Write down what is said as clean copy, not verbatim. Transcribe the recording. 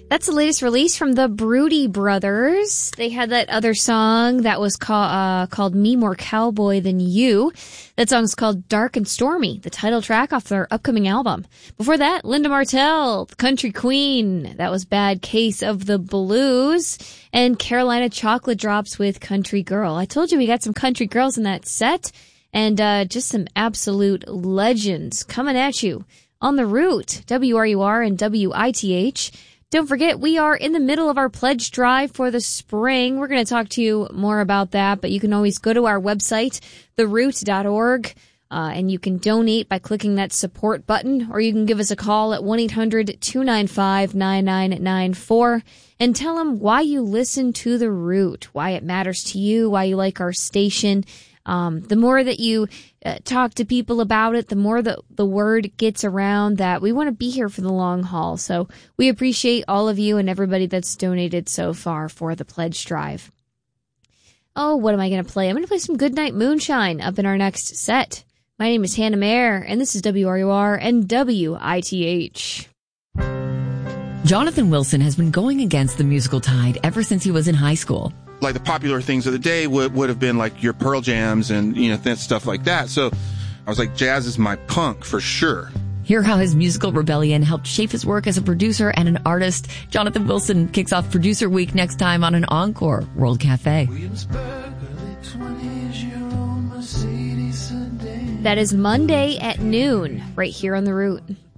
That's the latest release from the Broody Brothers. They had that other song that was called Me More Cowboy Than You. That song's called Dark and Stormy, the title track off their upcoming album. Before that, Linda Martell, the Country Queen. That was Bad Case of the Blues. And Carolina Chocolate Drops with Country Girl. I told you we got some country girls in that set. And just some absolute legends coming at you on the Root, WRUR and WITH. Don't forget, we are in the middle of our pledge drive for the spring. We're going to talk to you more about that, but you can always go to our website, theroot.org, and you can donate by clicking that support button, or you can give us a call at 1-800-295-9994 and tell them why you listen to The Root, why it matters to you, why you like our station. The more that you talk to people about it, the more the word gets around that we want to be here for the long haul. So we appreciate all of you and everybody that's donated so far for the pledge drive. Oh, what am I going to play? I'm going to play some Goodnight Moonshine up in our next set. My name is Hannah Mayer, and this is WRUR and WITH. Jonathan Wilson has been going against the musical tide ever since he was in high school. Like the popular things of the day would have been like your Pearl Jams and, stuff like that. So I was like, jazz is my punk for sure. Hear how his musical rebellion helped shape his work as a producer and an artist. Jonathan Wilson kicks off Producer Week next time on an Encore World Cafe. That is Monday at noon, right here on The Root.